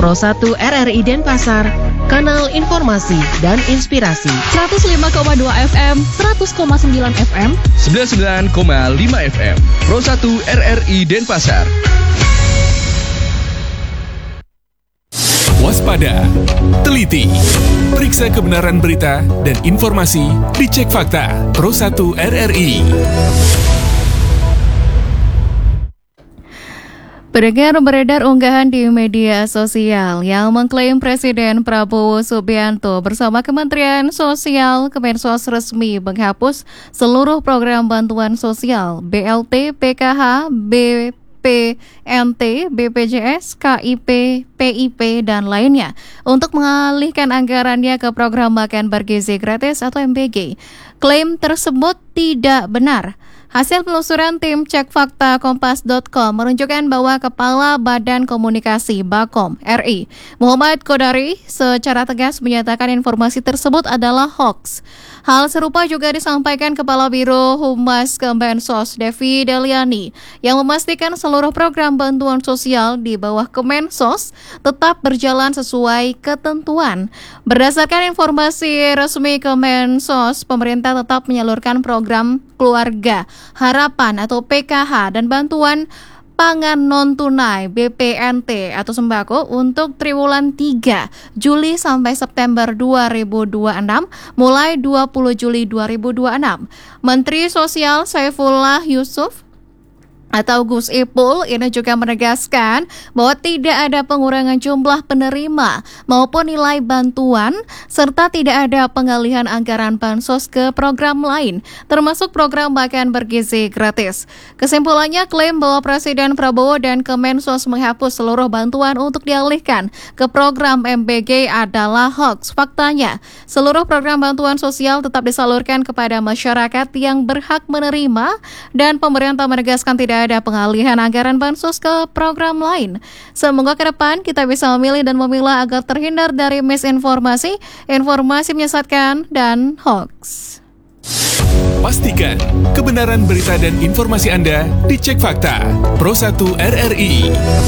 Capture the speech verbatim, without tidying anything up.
Pro satu R R I Denpasar, kanal informasi dan inspirasi. seratus lima koma dua F M, seratus koma sembilan F M, sembilan puluh sembilan koma lima F M. Pro satu R R I Denpasar. Waspada, teliti, periksa kebenaran berita dan informasi, dicek fakta. Pro satu R R I. Beredar unggahan di media sosial yang mengklaim Presiden Prabowo Subianto bersama Kementerian Sosial Kemensos resmi menghapus seluruh program bantuan sosial B L T, P K H, B P N T, B P J S, K I P, P I P, dan lainnya untuk mengalihkan anggarannya ke program makan bergizi gratis atau M B G. Klaim tersebut tidak benar. Hasil penelusuran tim Cek Fakta Kompas dot com menunjukkan bahwa Kepala Badan Komunikasi Bakom R I, Muhammad Kodari, secara tegas menyatakan informasi tersebut adalah hoax. Hal serupa juga disampaikan Kepala Biro Humas Kemensos Devi Deliani yang memastikan seluruh program bantuan sosial di bawah Kemensos tetap berjalan sesuai ketentuan. Berdasarkan informasi resmi Kemensos, pemerintah tetap menyalurkan program keluarga harapan atau P K H dan bantuan pangan non-tunai B P N T atau sembako untuk triwulan tiga Juli sampai September dua ribu dua puluh enam mulai dua puluh Juli dua ribu dua puluh enam. Menteri Sosial Saifullah Yusuf atau Gus Ipul ini juga menegaskan bahwa tidak ada pengurangan jumlah penerima maupun nilai bantuan serta tidak ada pengalihan anggaran bansos ke program lain termasuk program makan bergizi gratis. Kesimpulannya, klaim bahwa Presiden Prabowo dan Kemensos menghapus seluruh bantuan untuk dialihkan ke program M B G adalah hoax. Faktanya, seluruh program bantuan sosial tetap disalurkan kepada masyarakat yang berhak menerima dan pemerintah menegaskan tidak ada pengalihan anggaran bansos ke program lain. Semoga ke depan kita bisa memilih dan memilah agar terhindar dari misinformasi, informasi menyesatkan, dan hoax. Pastikan kebenaran berita dan informasi Anda dicek fakta. Pro satu R R I.